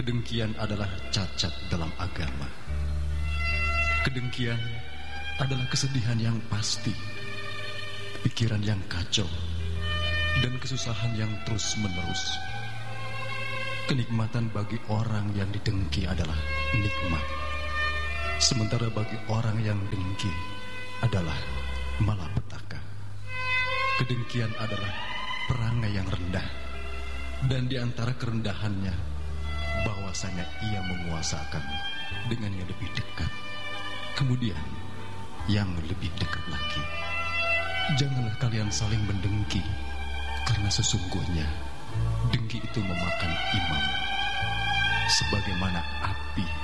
Kedengkian adalah cacat dalam agama. Kedengkian adalah kesedihan yang pasti, pikiran yang kacau, dan kesusahan yang terus-menerus. Kenikmatan bagi orang yang didengki adalah nikmat, sementara bagi orang yang dengki adalah malapetaka. Kedengkian adalah perangai yang rendah, dan di antara kerendahannya bahwasanya ia menguasakan dengan yang lebih dekat, kemudian yang lebih dekat lagi. Janganlah kalian saling mendengki, karena sesungguhnya dengki itu memakan imam, sebagaimana api